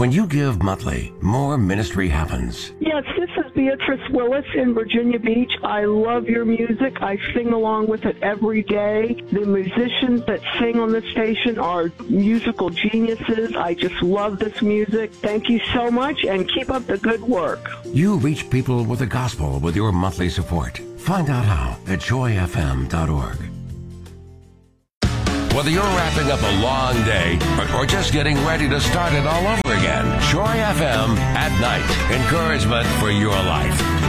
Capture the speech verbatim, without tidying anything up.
When you give monthly, more ministry happens. Yes, this is Beatrice Willis in Virginia Beach. I love your music. I sing along with it every day. The musicians that sing on the station are musical geniuses. I just love this music. Thank you so much, and keep up the good work. You reach people with the gospel with your monthly support. Find out how at joy f m dot org. Whether you're wrapping up a long day or, or just getting ready to start it all over again, Joy F M at night. Encouragement for your life.